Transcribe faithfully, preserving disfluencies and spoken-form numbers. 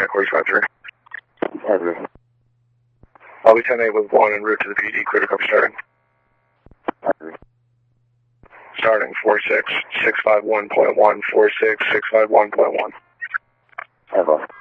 Course five three. Heavy. I'll be ten eight with one en route to the P D. Clear to copy starting. Heavy. Starting four six six five one point one, four six six five one point one. Echo.